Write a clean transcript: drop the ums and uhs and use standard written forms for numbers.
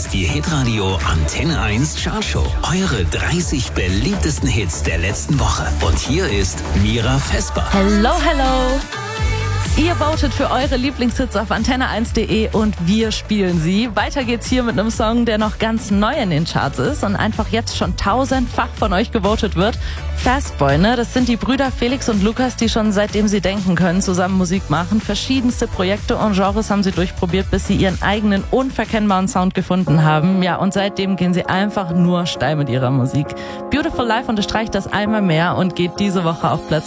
ist die Hitradio Antenne 1 Chartshow. Eure 30 beliebtesten Hits der letzten Woche. Und hier ist Mira Vesper. Hello, hello. Ihr votet für eure Lieblingshits auf antenne1.de und wir spielen sie. Weiter geht's hier mit einem Song, der noch ganz neu in den Charts ist und einfach jetzt schon tausendfach von euch gewotet wird. Fastboy, ne? Das sind die Brüder Felix und Lukas, die schon seitdem sie denken können, zusammen Musik machen. Verschiedenste Projekte und Genres haben sie durchprobiert, bis sie ihren eigenen unverkennbaren Sound gefunden haben. Ja, und seitdem gehen sie einfach nur steil mit ihrer Musik. Beautiful Life unterstreicht das einmal mehr und geht diese Woche auf Platz